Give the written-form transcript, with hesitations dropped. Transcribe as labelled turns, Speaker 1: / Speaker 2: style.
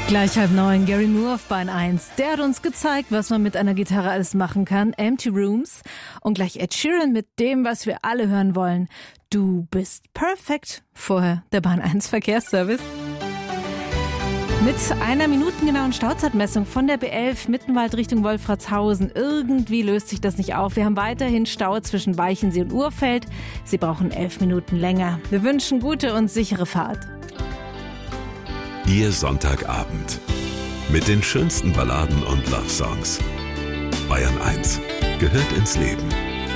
Speaker 1: Gleich 8:30, Gary Moore auf Bahn 1. Der hat uns gezeigt, was man mit einer Gitarre alles machen kann. Empty Rooms. Und gleich Ed Sheeran mit dem, was wir alle hören wollen. Du bist perfekt. Vorher der Bahn 1 Verkehrsservice. Mit einer minutengenauen Stauzeitmessung von der B11 Mittenwald Richtung Wolfratshausen. Irgendwie löst sich das nicht auf. Wir haben weiterhin Stau zwischen Weichensee und Urfeld. Sie brauchen 11 Minuten länger. Wir wünschen gute und sichere Fahrt.
Speaker 2: Ihr Sonntagabend mit den schönsten Balladen und Love-Songs. Bayern 1 gehört ins Leben.